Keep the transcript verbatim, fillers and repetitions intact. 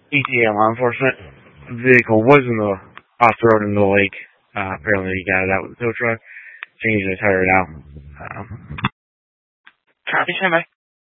E T A law enforcement vehicle was in the off the road in the lake. Uh, apparently he got it out with the tow truck, changed the tire out. Um, Copy, stand by.